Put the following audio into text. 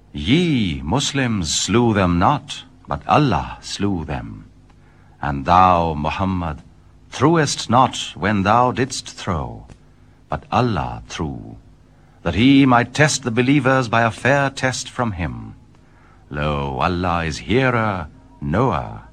Ye, Muslims, slew them not, but Allah slew them. And thou, Muhammad, threwest not when thou didst throw, but Allah threw, that he might test the believers by a fair test from him. Lo, Allah is hearer, knower.